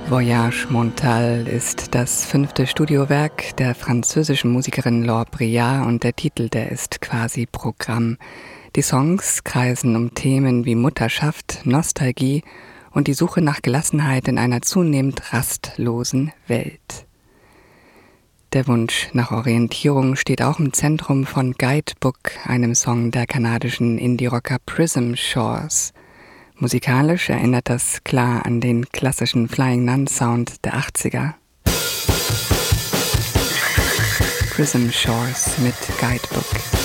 Voyage Montale ist das 5. Studiowerk der französischen Musikerin Laure Briard und der Titel, der ist quasi Programm. Die Songs kreisen um Themen wie Mutterschaft, Nostalgie und die Suche nach Gelassenheit in einer zunehmend rastlosen Welt. Der Wunsch nach Orientierung steht auch im Zentrum von Guidebook, einem Song der kanadischen Indie-Rocker Prism Shores. Musikalisch erinnert das klar an den klassischen Flying Nun Sound der 80er. Prism Shores mit Guidebook.